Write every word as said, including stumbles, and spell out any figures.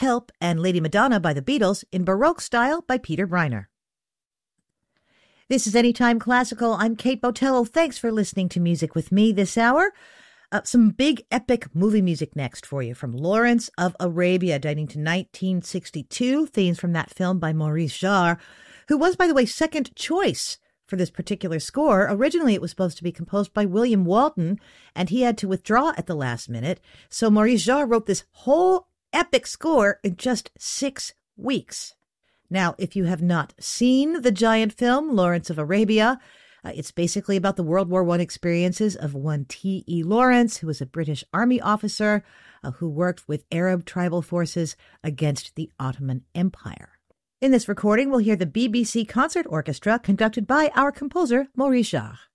Help, and Lady Madonna by the Beatles in Baroque style by Peter Briner. This is Anytime Classical. I'm Kate Botello. Thanks for listening to music with me this hour. Uh, some big epic movie music next for you from Lawrence of Arabia, dating to nineteen sixty-two. Themes from that film by Maurice Jarre, who was, by the way, second choice for this particular score. Originally, it was supposed to be composed by William Walton, and he had to withdraw at the last minute. So Maurice Jarre wrote this whole epic score in just six weeks. Now, if you have not seen the giant film, Lawrence of Arabia, uh, it's basically about the World War One experiences of one T E Lawrence, who was a British army officer uh, who worked with Arab tribal forces against the Ottoman Empire. In this recording, we'll hear the B B C Concert Orchestra conducted by our composer, Maurice Jarre.